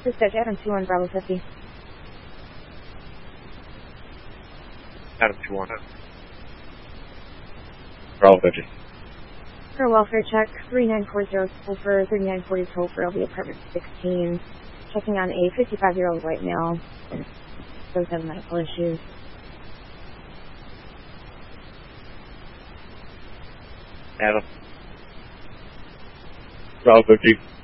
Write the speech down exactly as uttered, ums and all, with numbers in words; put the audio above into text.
Dispatch Adam two one Bravo fifty. Adam two one. Bravo fifty. For a welfare check, three nine four zero for thirty-nine forty Topher, the apartment sixteen. Checking on a fifty-five-year-old white male. Those have medical issues. Adam. Bravo fifty.